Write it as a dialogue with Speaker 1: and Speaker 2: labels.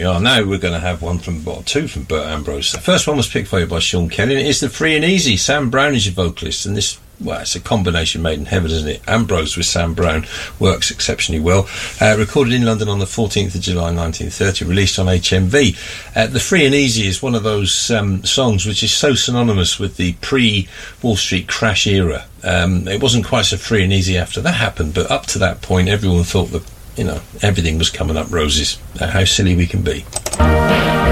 Speaker 1: certainly are. Now we're going to have two from Bert Ambrose. The first one was picked for you by Sean Kelly, and it is the Free and Easy. Sam Brown is your vocalist, and this, well, it's a combination made in heaven, isn't it? Ambrose with Sam Brown works exceptionally well. Recorded in London on the 14th of July 1930, released on HMV. The Free and Easy is one of those songs which is so synonymous with the pre-Wall Street crash era. It wasn't quite so free and easy after that happened, but up to that point everyone thought that, everything was coming up roses. How silly we can be.